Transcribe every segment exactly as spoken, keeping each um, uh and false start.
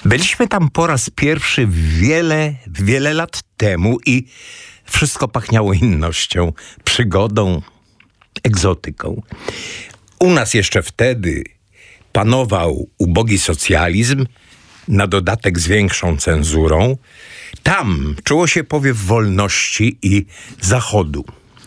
Byliśmy tam po raz pierwszy wiele, wiele lat temu i wszystko pachniało innością, przygodą, egzotyką. U nas jeszcze wtedy panował ubogi socjalizm, na dodatek z większą cenzurą. Tam czuło się powiew wolności i zachodu.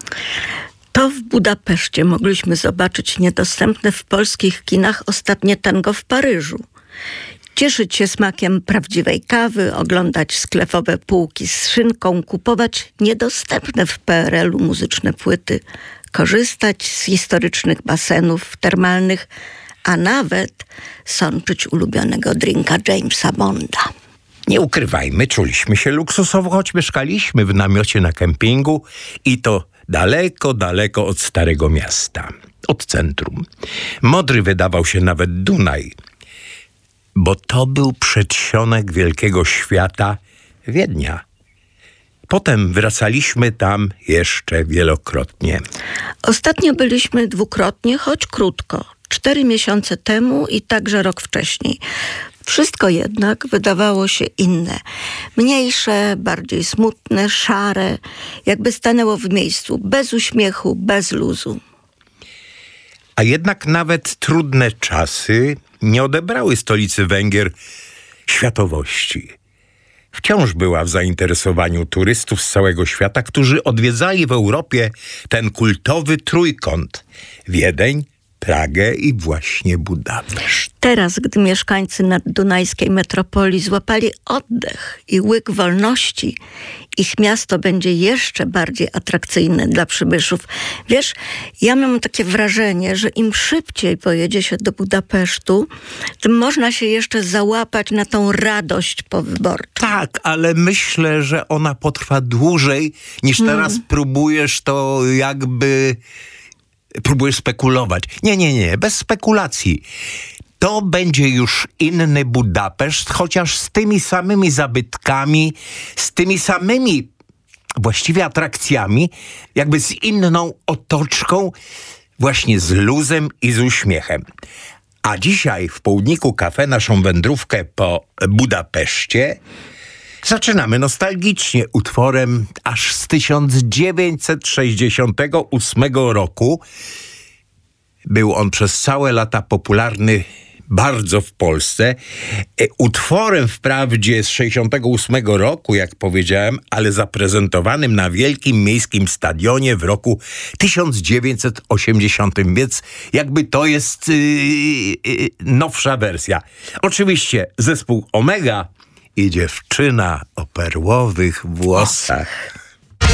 To w Budapeszcie mogliśmy zobaczyć niedostępne w polskich kinach ostatnie tango w Paryżu. Cieszyć się smakiem prawdziwej kawy, oglądać sklepowe półki z szynką, kupować niedostępne w P R L u muzyczne płyty, korzystać z historycznych basenów termalnych, a nawet sączyć ulubionego drinka Jamesa Bonda. Nie ukrywajmy, czuliśmy się luksusowo, choć mieszkaliśmy w namiocie na kempingu i to daleko, daleko od Starego Miasta, od centrum. Modry wydawał się nawet Dunaj, bo to był przedsionek wielkiego świata Wiednia. Potem wracaliśmy tam jeszcze wielokrotnie. Ostatnio byliśmy dwukrotnie, choć krótko. Cztery miesiące temu i także rok wcześniej. Wszystko jednak wydawało się inne. Mniejsze, bardziej smutne, szare. Jakby stanęło w miejscu, bez uśmiechu, bez luzu. A jednak nawet trudne czasy nie odebrały stolicy Węgier światowości. Wciąż była w zainteresowaniu turystów z całego świata, którzy odwiedzali w Europie ten kultowy trójkąt: Wiedeń, Pragę i właśnie Budapeszt. Teraz, gdy mieszkańcy naddunajskiej metropolii złapali oddech i łyk wolności, ich miasto będzie jeszcze bardziej atrakcyjne dla przybyszów. Wiesz, ja mam takie wrażenie, że im szybciej pojedzie się do Budapesztu, tym można się jeszcze załapać na tą radość powyborczą. Tak, ale myślę, że ona potrwa dłużej niż teraz hmm. próbujesz to jakby... Próbujesz spekulować. Nie, nie, nie, bez spekulacji. To będzie już inny Budapeszt, chociaż z tymi samymi zabytkami, z tymi samymi właściwie atrakcjami, jakby z inną otoczką, właśnie z luzem i z uśmiechem. A dzisiaj w Południku Cafe naszą wędrówkę po Budapeszcie zaczynamy nostalgicznie utworem aż z tysiąc dziewięćset sześćdziesiątego ósmego roku. Był on przez całe lata popularny bardzo w Polsce. Utworem wprawdzie z sześćdziesiątego ósmego roku, jak powiedziałem, ale zaprezentowanym na Wielkim Miejskim Stadionie w roku tysiąc dziewięćset osiemdziesiątym, więc jakby to jest yy, yy, nowsza wersja. Oczywiście zespół Omega i dziewczyna o perłowych włosach.